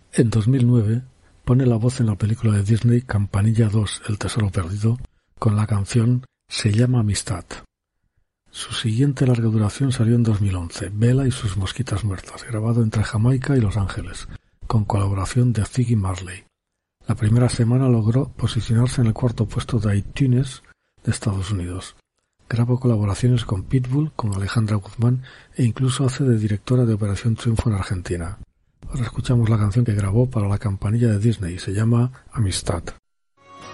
En 2009 pone la voz en la película de Disney Campanilla 2, El tesoro perdido, con la canción Se llama Amistad. Su siguiente larga duración salió en 2011, Bella y sus mosquitas muertas, grabado entre Jamaica y Los Ángeles, con colaboración de Ziggy Marley. La primera semana logró posicionarse en el cuarto puesto de iTunes de Estados Unidos. Grabó colaboraciones con Pitbull, con Alejandra Guzmán e incluso hace de directora de Operación Triunfo en Argentina. Ahora escuchamos la canción que grabó para la campanilla de Disney, se llama Amistad.